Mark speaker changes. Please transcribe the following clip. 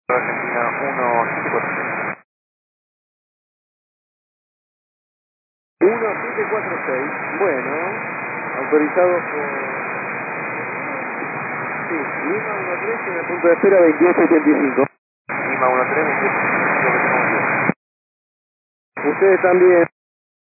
Speaker 1: Argentina 1746.
Speaker 2: 1746, bueno, autorizado por... Sí, Lima 13 en el punto de espera 2885.
Speaker 1: Lima 13, 2885.
Speaker 2: Ustedes también.